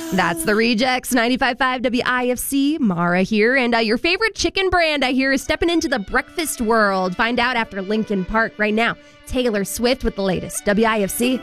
That's the Rejects, 95.5 WIFC. Mara here. And your favorite chicken brand, I hear, is stepping into the breakfast world. Find out after Linkin Park right now. Taylor Swift with the latest. WIFC.